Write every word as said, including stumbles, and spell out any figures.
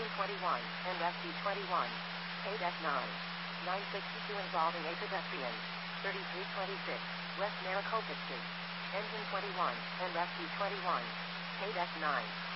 Engine twenty-one, and rescue twenty-one. Paid F nine. nine sixty-two involving a pedestrian. thirty-three twenty-six, West Maricopa Street. Engine twenty-one, and rescue twenty-one. Paid F nine.